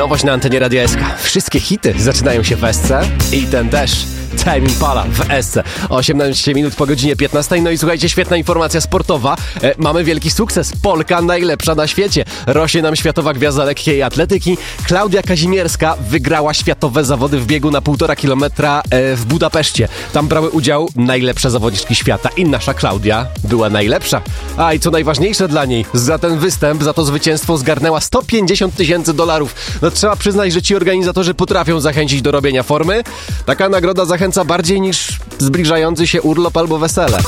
Nowość na antenie Radia SK. Wszystkie hity zaczynają się w SC i ten też. Tame Impala w SC. 18 minut po godzinie 15. No i słuchajcie, świetna informacja sportowa. Mamy wielki sukces. Polka najlepsza na świecie. Rośnie nam światowa gwiazda lekkiej atletyki. Klaudia Kazimierska wygrała światowe zawody w biegu na 1,5 kilometra w Budapeszcie. Tam brały udział najlepsze zawodniczki świata i nasza Klaudia była najlepsza. A i co najważniejsze dla niej, za ten występ, za to zwycięstwo zgarnęła $150,000. No trzeba przyznać, że ci organizatorzy potrafią zachęcić do robienia formy. Taka nagroda zachęca bardziej niż zbliżający się urlop albo wesele.